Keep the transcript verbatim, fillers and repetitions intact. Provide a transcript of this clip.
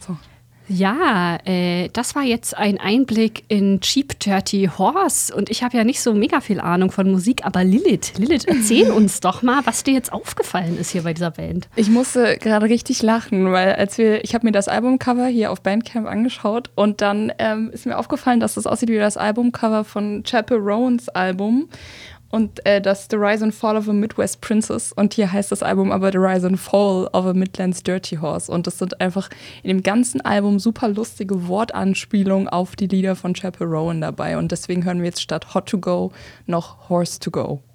So. Ja, äh, das war jetzt ein Einblick in Cheap Dirty Horse und ich habe ja nicht so mega viel Ahnung von Musik, aber Lilith, Lilith, erzähl uns doch mal, was dir jetzt aufgefallen ist hier bei dieser Band. Ich musste gerade richtig lachen, weil als wir, ich habe mir das Albumcover hier auf Bandcamp angeschaut und dann ähm, ist mir aufgefallen, dass das aussieht wie das Albumcover von Chappell Rowans Album. Und äh, das The Rise and Fall of a Midwest Princess. Und hier heißt das Album aber The Rise and Fall of a Midlands Dirty Horse. Und das sind einfach in dem ganzen Album super lustige Wortanspielungen auf die Lieder von Chappell Rowan dabei. Und deswegen hören wir jetzt statt Hot to Go noch Horse to Go.